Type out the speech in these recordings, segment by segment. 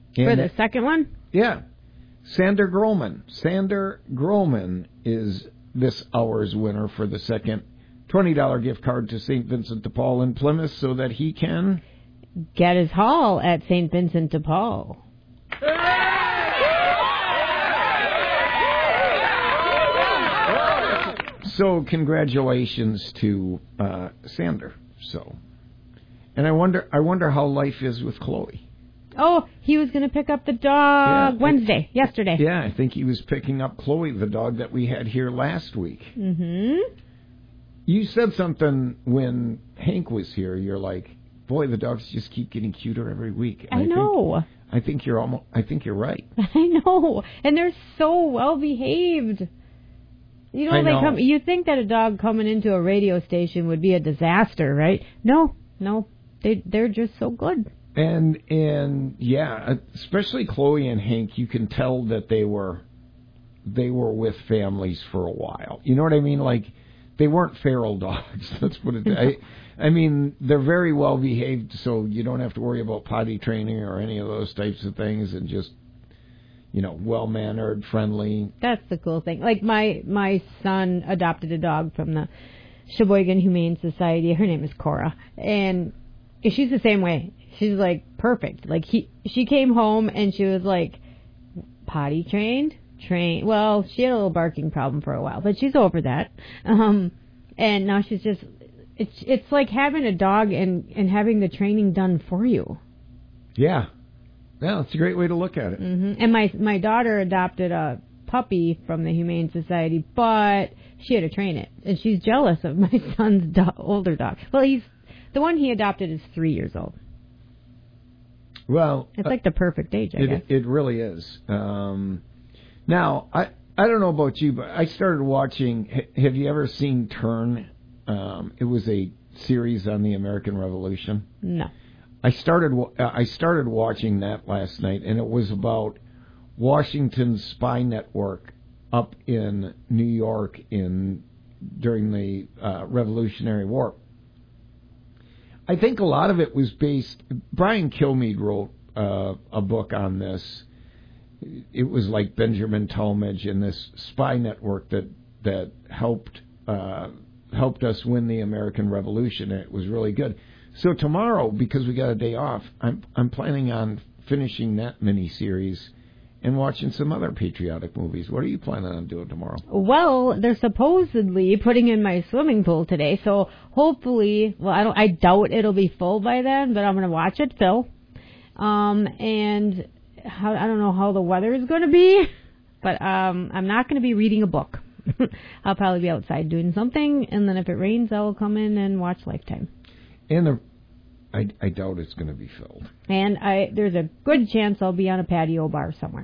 For the second one? Yeah. Sander Groman. Sander Groman is this hour's winner for the second $20 gift card to St. Vincent de Paul in Plymouth so that he can get his haul at St. Vincent de Paul. So congratulations to Sander. So, and I wonder how life is with Chloe. Oh, he was going to pick up the dog yesterday. Yeah, I think he was picking up Chloe, the dog that we had here last week. Mm-hmm. You said something when Hank was here. You're like, boy, the dogs just keep getting cuter every week. And I know. I think you're right. I know, and they're so well behaved. You know, you think that a dog coming into a radio station would be a disaster, right? No, they're just so good. And yeah, especially Chloe and Hank, you can tell that they were with families for a while. You know what I mean? Like, they weren't feral dogs. That's what I mean, they're very well behaved, so you don't have to worry about potty training or any of those types of things, and just, you know, well-mannered, friendly. That's the cool thing. Like, my son adopted a dog from the Sheboygan Humane Society. Her name is Cora, and she's the same way. She's, like, perfect. Like, she came home, and she was, like, potty trained. Well, she had a little barking problem for a while, but she's over that. And now she's just, it's like having a dog and having the training done for you. Yeah. Yeah, it's a great way to look at it. Mm-hmm. And my daughter adopted a puppy from the Humane Society, but she had to train it. And she's jealous of my son's older dog. Well, the one he adopted is 3 years old. Well, it's like the perfect age, I guess. It really is. Now, I don't know about you, but I started watching. Have you ever seen Turn? It was a series on the American Revolution. No. I started watching that last night, and it was about Washington's spy network up in New York during the Revolutionary War. I think a lot of it was based. Brian Kilmeade wrote a book on this. It was like Benjamin Talmadge and this spy network that helped us win the American Revolution. It was really good. So tomorrow, because we got a day off, I'm planning on finishing that miniseries and watching some other patriotic movies. What are you planning on doing tomorrow? Well, they're supposedly putting in my swimming pool today, so hopefully, I doubt it'll be full by then, but I'm going to watch it fill. And I don't know how the weather is going to be, but I'm not going to be reading a book. I'll probably be outside doing something, and then if it rains, I will come in and watch Lifetime. And I doubt it's going to be filled. And there's a good chance I'll be on a patio bar somewhere.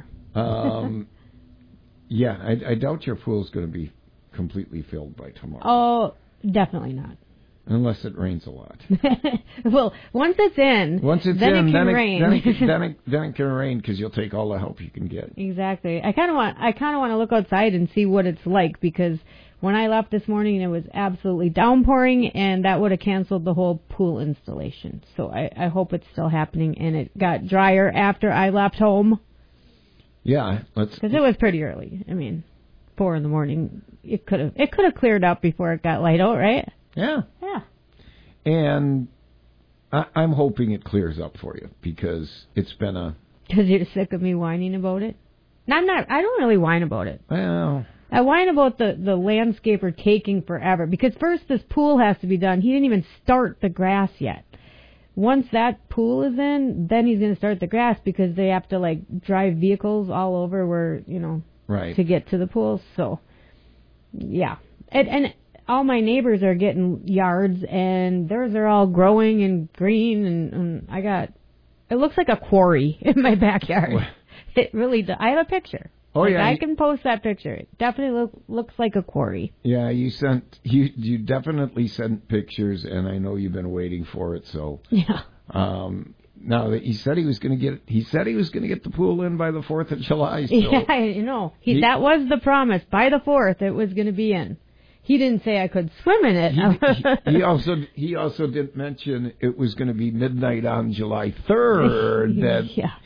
Yeah, I doubt your pool's going to be completely filled by tomorrow. Oh, definitely not. Unless it rains a lot. Well, once it's in, then it can rain. Then it can rain because you'll take all the help you can get. Exactly. I kind of want to look outside and see what it's like, because when I left this morning, it was absolutely downpouring, and that would have canceled the whole pool installation. So I hope it's still happening, and it got drier after I left home. Yeah, because it was pretty early. I mean, 4 a.m. It could have cleared up before it got light out, right? Yeah. Yeah. And I'm hoping it clears up for you, because it's been Because you're sick of me whining about it? No, I'm not. I don't really whine about it. Well, I whine about the landscaper taking forever, because first this pool has to be done. He didn't even start the grass yet. Once that pool is in, then he's going to start the grass, because they have to, like, drive vehicles all over where, right, to get to the pool. So, yeah. And all my neighbors are getting yards, and theirs are all growing and green, and it looks like a quarry in my backyard. What? It really does. I have a picture. Oh, yeah. I can post that picture. It definitely looks like a quarry. Yeah, you definitely sent pictures, and I know you've been waiting for it. So yeah. Now that he said he was going to get the pool in by the 4th of July. So yeah, that was the promise. By the 4th, it was going to be in. He didn't say I could swim in it. He also didn't mention it was going to be midnight on July 3rd. Yeah.